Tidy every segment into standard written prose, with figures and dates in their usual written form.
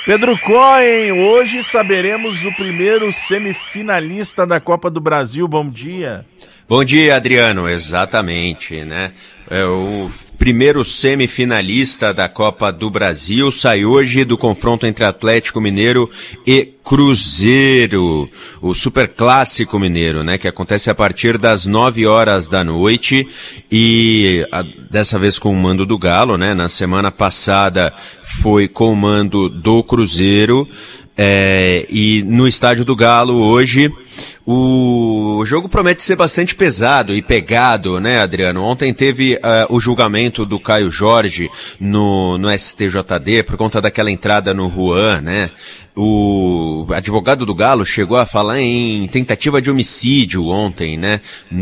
Pedro Cohen, hoje saberemos o primeiro semifinalista da Copa do Brasil. Bom dia. Bom dia, Adriano. Exatamente, né? O primeiro semifinalista da Copa do Brasil sai hoje do confronto entre Atlético Mineiro e Cruzeiro, o Superclássico Mineiro, né, que acontece a partir das 9 horas da noite e dessa vez com o mando do Galo, né? Na semana passada foi com o mando do Cruzeiro. E no estádio do Galo hoje o jogo promete ser bastante pesado e pegado, né, Adriano? Ontem teve o julgamento do Caio Jorge no STJD por conta daquela entrada no Juan, né? O advogado do Galo chegou a falar em tentativa de homicídio ontem, né?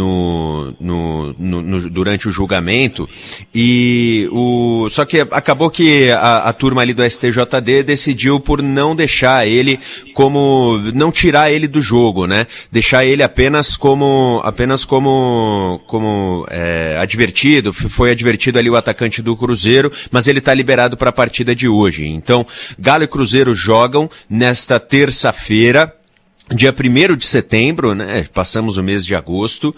Durante o julgamento. Só que acabou que a turma ali do STJD decidiu por não deixar ele não tirar ele do jogo, né? Deixar ele apenas como advertido. Foi advertido ali o atacante do Cruzeiro, mas ele tá liberado para a partida de hoje. Então, Galo e Cruzeiro jogam nesta terça-feira, dia 1º de setembro, né? Passamos o mês de agosto,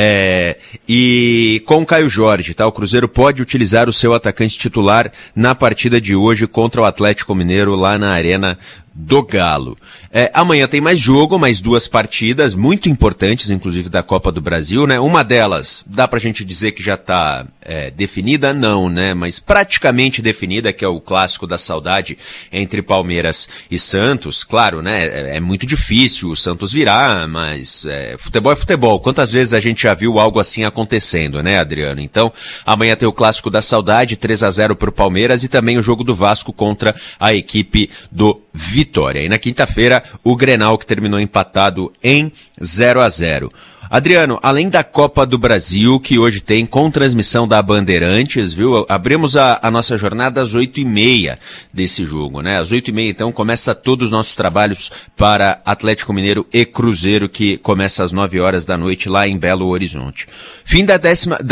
e com o Caio Jorge, tá? O Cruzeiro pode utilizar o seu atacante titular na partida de hoje contra o Atlético Mineiro lá na Arena do Galo. Amanhã tem mais jogo, mais 2 partidas muito importantes, inclusive da Copa do Brasil, né? Uma delas, dá pra gente dizer que já tá definida? Não, né? Mas praticamente definida, que é o clássico da saudade entre Palmeiras e Santos. Claro, né? É muito difícil o Santos virar, mas futebol é futebol. Quantas vezes a gente já viu algo assim acontecendo, né, Adriano? Então, amanhã tem o clássico da saudade, 3-0 pro Palmeiras, e também o jogo do Vasco contra a equipe do Vitória. E na quinta-feira, o Grenal, que terminou empatado em 0-0. Adriano, além da Copa do Brasil, que hoje tem com transmissão da Bandeirantes, viu? Abrimos a nossa jornada às 8h30 desse jogo, né? Às 8h30, então, começa todos os nossos trabalhos para Atlético Mineiro e Cruzeiro, que começa às 9 horas da noite lá em Belo Horizonte. Fim da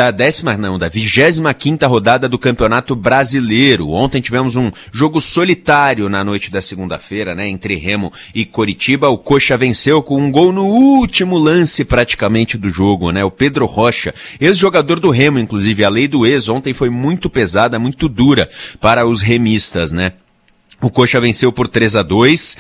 25ª rodada do Campeonato Brasileiro. Ontem tivemos um jogo solitário na noite da segunda-feira, né? Entre Remo e Coritiba. O Coxa venceu com um gol no último lance praticamente do jogo, né? O Pedro Rocha, ex-jogador do Remo, inclusive. A lei do ex ontem foi muito pesada, muito dura para os remistas, né? O Coxa venceu por 3-2,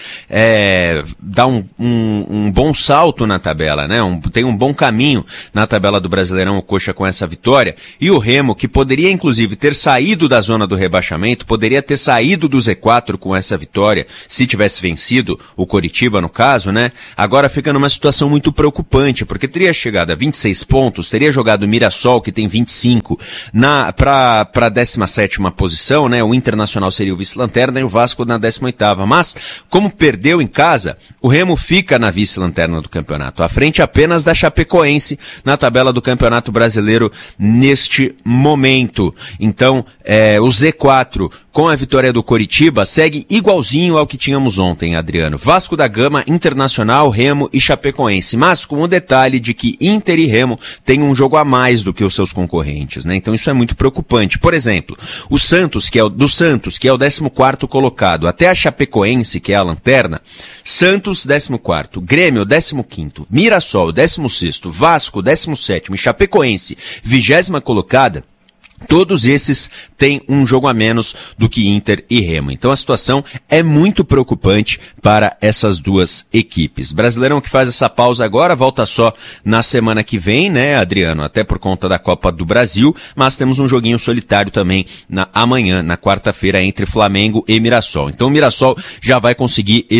dá um bom salto na tabela, né? Tem um bom caminho na tabela do Brasileirão, o Coxa, com essa vitória. E o Remo, que poderia inclusive ter saído da zona do rebaixamento, poderia ter saído do Z4 com essa vitória, se tivesse vencido o Coritiba, no caso, né? Agora fica numa situação muito preocupante, porque teria chegado a 26 pontos, teria jogado o Mirassol, que tem 25, pra 17ª posição, né? O Internacional seria o vice-lanterna e o Vasco na 18ª, mas como perdeu em casa, o Remo fica na vice-lanterna do campeonato, à frente apenas da Chapecoense na tabela do Campeonato Brasileiro neste momento. Então, o Z4 com a vitória do Coritiba segue igualzinho ao que tínhamos ontem, Adriano. Vasco da Gama, Internacional, Remo e Chapecoense, mas com o detalhe de que Inter e Remo têm um jogo a mais do que os seus concorrentes, né? Então isso é muito preocupante. Por exemplo, o Santos, que é o 14º colocado, até a Chapecoense, que é a lanterna, Santos 14º, Grêmio 15º, Mirassol 16º, Vasco 17º e Chapecoense 20ª colocada. Todos esses têm um jogo a menos do que Inter e Remo. Então a situação é muito preocupante para essas duas equipes. Brasileirão que faz essa pausa agora, volta só na semana que vem, né, Adriano? Até por conta da Copa do Brasil, mas temos um joguinho solitário também amanhã, na quarta-feira, entre Flamengo e Mirassol. Então o Mirassol já vai conseguir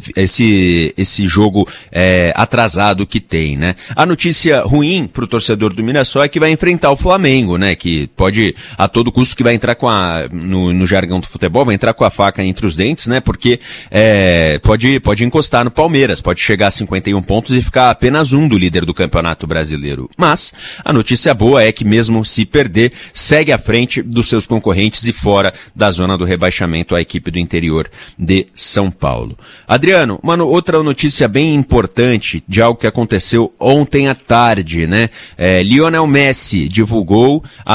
esse jogo atrasado que tem, né? A notícia ruim pro torcedor do Mirassol é que vai enfrentar o Flamengo, né? Que pode a todo custo, que vai entrar no jargão do futebol, vai entrar com a faca entre os dentes, né? Porque pode encostar no Palmeiras, pode chegar a 51 pontos e ficar apenas um do líder do Campeonato Brasileiro. Mas a notícia boa é que mesmo se perder, segue à frente dos seus concorrentes e fora da zona do rebaixamento a equipe do interior de São Paulo. Adriano, outra notícia bem importante de algo que aconteceu ontem à tarde, né? Lionel Messi divulgou a sua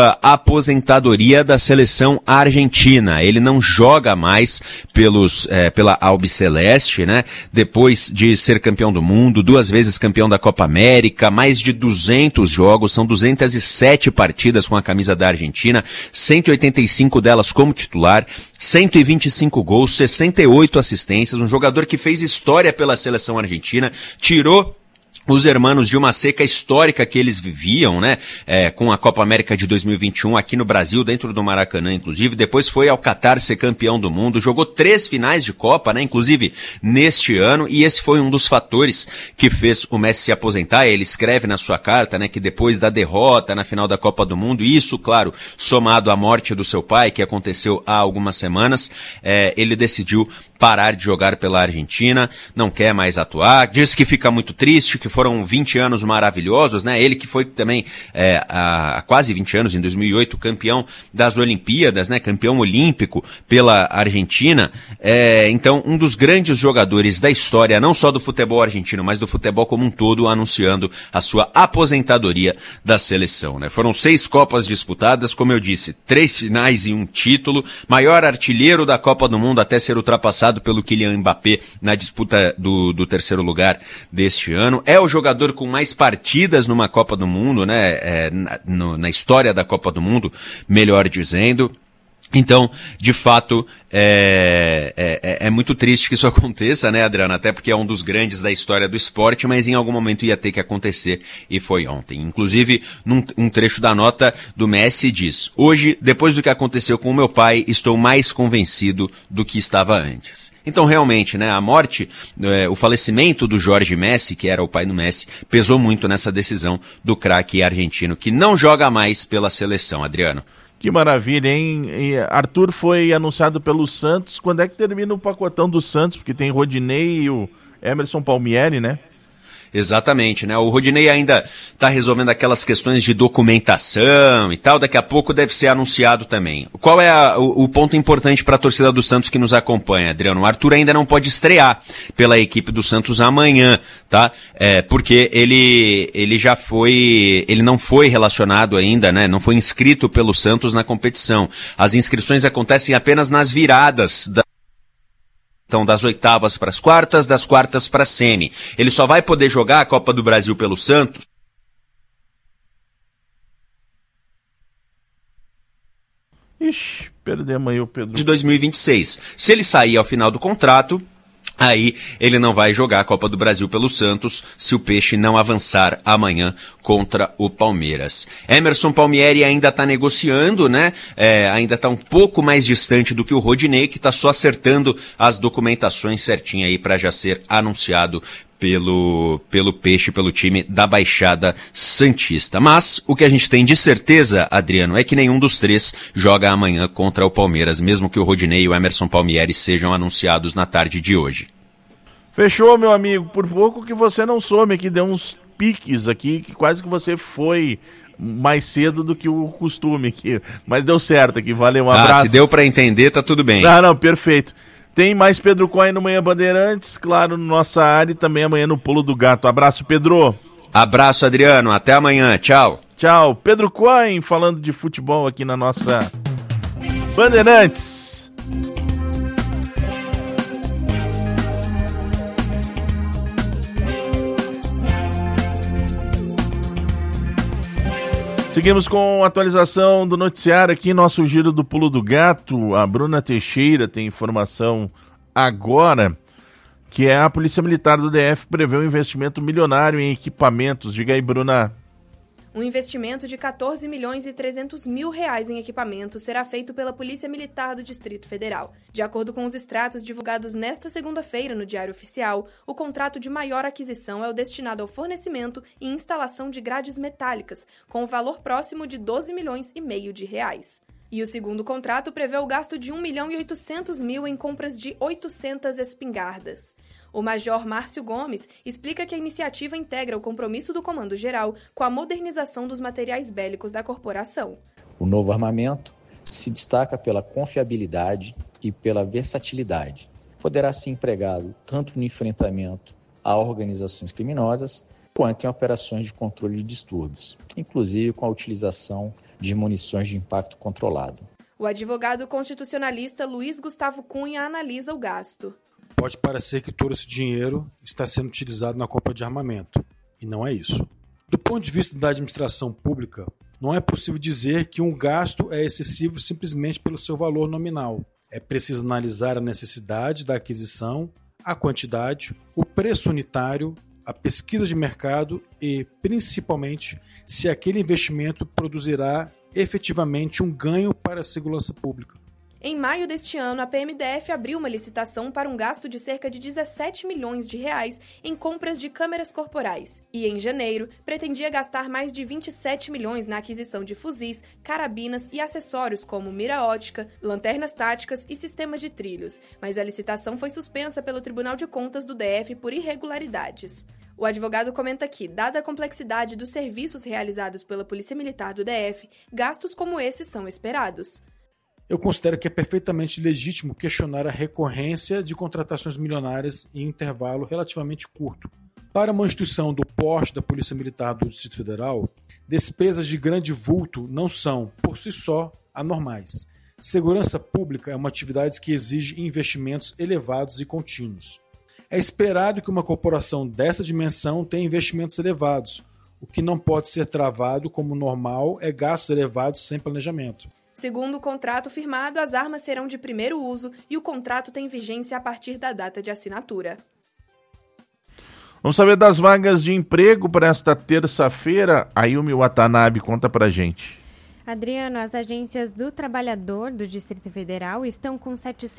sua aposentadoria da seleção argentina. Ele não joga mais pela Albiceleste, né? Depois de ser campeão do mundo, 2 vezes campeão da Copa América, mais de 200 jogos, são 207 partidas com a camisa da Argentina, 185 delas como titular, 125 gols, 68 assistências, um jogador que fez história pela seleção argentina, tirou os hermanos de uma seca histórica que eles viviam, né, com a Copa América de 2021 aqui no Brasil, dentro do Maracanã, inclusive. Depois foi ao Catar ser campeão do mundo, jogou 3 finais de Copa, né, inclusive neste ano, e esse foi um dos fatores que fez o Messi se aposentar. Ele escreve na sua carta, né, que depois da derrota na final da Copa do Mundo, e isso, claro, somado à morte do seu pai, que aconteceu há algumas semanas, ele decidiu parar de jogar pela Argentina, não quer mais atuar, diz que fica muito triste, que foram 20 anos maravilhosos, né? Ele que foi também há quase 20 anos, em 2008, campeão das Olimpíadas, né? Campeão olímpico pela Argentina. Então, um dos grandes jogadores da história, não só do futebol argentino, mas do futebol como um todo, anunciando a sua aposentadoria da seleção, né? Foram 6 Copas disputadas, como eu disse, 3 finais e 1 título, maior artilheiro da Copa do Mundo até ser ultrapassado pelo Kylian Mbappé na disputa do 3º lugar deste ano. É o jogador com mais partidas numa Copa do Mundo, né? Na história da Copa do Mundo, melhor dizendo. Então, de fato, é muito triste que isso aconteça, né, Adriano? Até porque é um dos grandes da história do esporte, mas em algum momento ia ter que acontecer, e foi ontem. Inclusive, um trecho da nota do Messi diz: hoje, depois do que aconteceu com o meu pai, estou mais convencido do que estava antes. Então, realmente, né, a morte, o falecimento do Jorge Messi, que era o pai do Messi, pesou muito nessa decisão do craque argentino, que não joga mais pela seleção, Adriano. Que maravilha, hein? E Arthur foi anunciado pelo Santos. Quando é que termina o pacotão do Santos? Porque tem Rodinei e o Emerson Palmieri, né? Exatamente, né? O Rodinei ainda está resolvendo aquelas questões de documentação e tal, daqui a pouco deve ser anunciado também. Qual é o ponto importante para a torcida do Santos que nos acompanha, Adriano? O Arthur ainda não pode estrear pela equipe do Santos amanhã, tá? Porque ele não foi relacionado ainda, né? Não foi inscrito pelo Santos na competição. As inscrições acontecem apenas nas viradas Então, das oitavas para as quartas, das quartas para a semi. Ele só vai poder jogar a Copa do Brasil pelo Santos Ixi, perdemos aí o Pedro. de 2026. Se ele sair ao final do contrato, aí ele não vai jogar a Copa do Brasil pelo Santos se o Peixe não avançar amanhã contra o Palmeiras. Emerson Palmieri ainda está negociando, né? Ainda está um pouco mais distante do que o Rodinei, que está só acertando as documentações certinho aí para já ser anunciado pelo Peixe, pelo time da Baixada Santista. Mas o que a gente tem de certeza, Adriano, é que nenhum dos 3 joga amanhã contra o Palmeiras, mesmo que o Rodinei e o Emerson Palmieri sejam anunciados na tarde de hoje. Fechou, meu amigo. Por pouco que você não some, que deu uns piques aqui, que quase que você foi mais cedo do que o costume aqui. Mas deu certo aqui, valeu, um abraço. Se deu para entender, tá tudo bem. Não, perfeito. Tem mais Pedro Cohen no Manhã Bandeirantes, claro, no nossa área e também amanhã no Pulo do Gato. Abraço, Pedro. Abraço, Adriano. Até amanhã. Tchau. Tchau. Pedro Cohen falando de futebol aqui na nossa Bandeirantes. Seguimos com a atualização do noticiário aqui, nosso giro do Pulo do Gato. A Bruna Teixeira tem informação agora, que a Polícia Militar do DF prevê um investimento milionário em equipamentos. Diga aí, Bruna. Um investimento de 14 milhões e 300 mil reais em equipamentos será feito pela Polícia Militar do Distrito Federal. De acordo com os extratos divulgados nesta segunda-feira no Diário Oficial, o contrato de maior aquisição é o destinado ao fornecimento e instalação de grades metálicas, com o valor próximo de 12 milhões e meio de reais. E o segundo contrato prevê o gasto de 1 milhão e 800 mil em compras de 800 espingardas. O Major Márcio Gomes explica que a iniciativa integra o compromisso do Comando Geral com a modernização dos materiais bélicos da corporação. O novo armamento se destaca pela confiabilidade e pela versatilidade. Poderá ser empregado tanto no enfrentamento a organizações criminosas, quanto em operações de controle de distúrbios, inclusive com a utilização de munições de impacto controlado. O advogado constitucionalista Luiz Gustavo Cunha analisa o gasto. Pode parecer que todo esse dinheiro está sendo utilizado na compra de armamento, e não é isso. Do ponto de vista da administração pública, não é possível dizer que um gasto é excessivo simplesmente pelo seu valor nominal. É preciso analisar a necessidade da aquisição, a quantidade, o preço unitário, a pesquisa de mercado e, principalmente, se aquele investimento produzirá efetivamente um ganho para a segurança pública. Em maio deste ano, a PMDF abriu uma licitação para um gasto de cerca de 17 milhões de reais em compras de câmeras corporais. E, em janeiro, pretendia gastar mais de 27 milhões na aquisição de fuzis, carabinas e acessórios como mira ótica, lanternas táticas e sistemas de trilhos. Mas a licitação foi suspensa pelo Tribunal de Contas do DF por irregularidades. O advogado comenta que, dada a complexidade dos serviços realizados pela Polícia Militar do DF, gastos como esses são esperados. Eu considero que é perfeitamente legítimo questionar a recorrência de contratações milionárias em um intervalo relativamente curto. Para uma instituição do porte da Polícia Militar do Distrito Federal, despesas de grande vulto não são, por si só, anormais. Segurança pública é uma atividade que exige investimentos elevados e contínuos. É esperado que uma corporação dessa dimensão tenha investimentos elevados. O que não pode ser travado como normal é gastos elevados sem planejamento. Segundo o contrato firmado, as armas serão de primeiro uso e o contrato tem vigência a partir da data de assinatura. Vamos saber das vagas de emprego para esta terça-feira. A Yumi Watanabe conta pra gente. Adriano, as agências do trabalhador do Distrito Federal estão com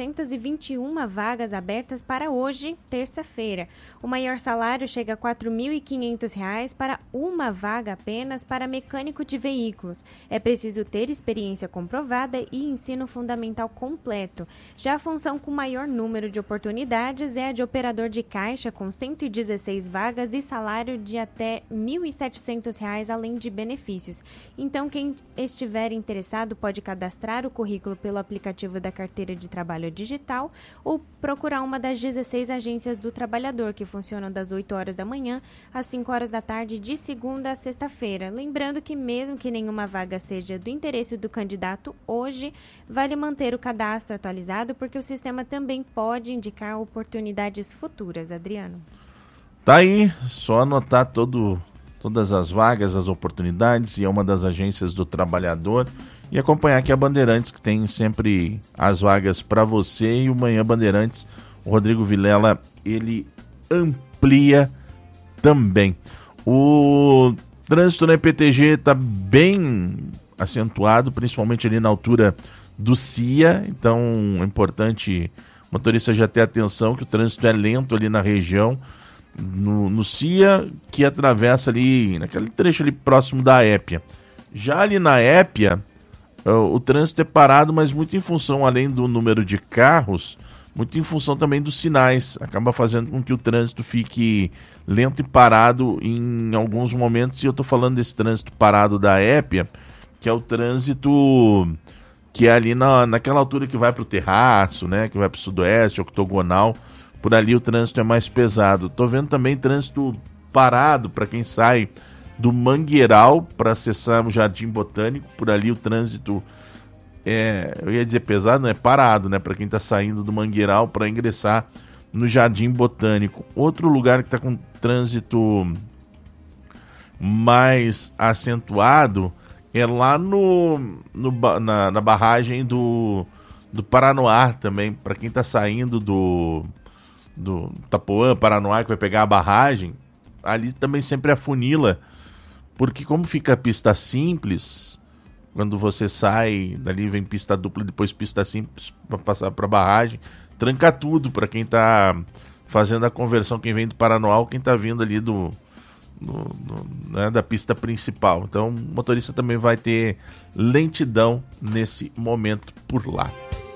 721 vagas abertas para hoje, terça-feira. O maior salário chega a R$ 4.500 para uma vaga apenas para mecânico de veículos. É preciso ter experiência comprovada e ensino fundamental completo. Já a função com maior número de oportunidades é a de operador de caixa, com 116 vagas e salário de até R$ 1.700, além de benefícios. Então, quem estiver interessado pode cadastrar o currículo pelo aplicativo da Carteira de Trabalho Digital ou procurar uma das 16 agências do trabalhador, que funcionam das 8 horas da manhã às 5 horas da tarde, de segunda a sexta-feira. Lembrando que mesmo que nenhuma vaga seja do interesse do candidato hoje, vale manter o cadastro atualizado, porque o sistema também pode indicar oportunidades futuras. Adriano. Tá aí, só anotar todas as vagas, as oportunidades, e é uma das agências do trabalhador, e acompanhar aqui a Bandeirantes, que tem sempre as vagas para você, e o Manhã Bandeirantes, o Rodrigo Vilela, ele amplia também. O trânsito na EPTG está bem acentuado, principalmente ali na altura do CIA, então é importante o motorista já ter atenção que o trânsito é lento ali na região, no CIA, que atravessa ali, naquele trecho ali próximo da Épia. Já ali na Épia, o trânsito é parado, mas muito em função, além do número de carros, muito em função também dos sinais. Acaba fazendo com que o trânsito fique lento e parado em alguns momentos, e eu estou falando desse trânsito parado da Épia, que é o trânsito que é ali naquela altura que vai para o Terraço, né, que vai para o Sudoeste, Octogonal. Por ali o trânsito é mais pesado. Tô vendo também trânsito parado para quem sai do Mangueiral para acessar o Jardim Botânico. Por ali o trânsito eu ia dizer pesado, não é parado, né? Para quem tá saindo do Mangueiral para ingressar no Jardim Botânico. Outro lugar que tá com trânsito mais acentuado é lá na barragem do Paranoá também. Para quem tá saindo do Tapoã, Paranoá, que vai pegar a barragem, ali também sempre afunila, porque como fica a pista simples, quando você sai dali vem pista dupla, depois pista simples para passar para a barragem, tranca tudo para quem está fazendo a conversão, quem vem do Paranoá ou quem está vindo ali da pista principal. Então o motorista também vai ter lentidão nesse momento por lá.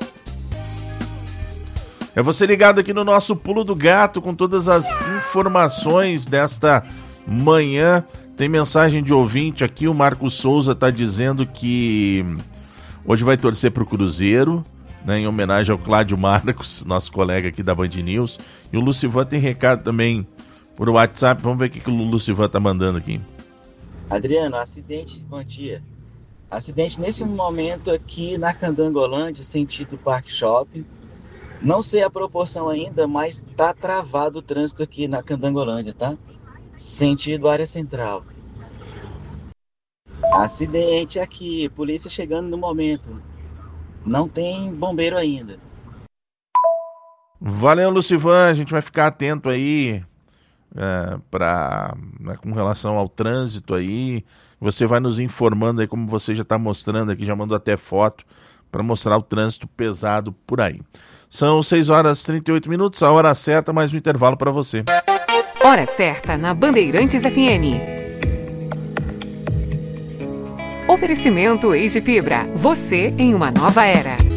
É você ligado aqui no nosso Pulo do Gato com todas as informações desta manhã. Tem mensagem de ouvinte aqui, o Marcos Souza está dizendo que hoje vai torcer para o Cruzeiro, né, em homenagem ao Cláudio Marcos, nosso colega aqui da Band News. E o Lucivan tem recado também por WhatsApp. Vamos ver o que o Lucivan tá mandando aqui. Adriano, acidente, bom dia. Acidente nesse momento aqui na Candangolândia, sentido Parque Shopping. Não sei a proporção ainda, mas tá travado o trânsito aqui na Candangolândia, tá? Sentido área central. Acidente aqui, polícia chegando no momento. Não tem bombeiro ainda. Valeu, Lucivan. A gente vai ficar atento aí com relação ao trânsito aí. Você vai nos informando aí, como você já está mostrando aqui, já mandou até foto para mostrar o trânsito pesado por aí. São 6h38, a hora certa, mais um intervalo para você. Hora certa na Bandeirantes FM. Oferecimento Eis de Fibra. Você em uma nova era.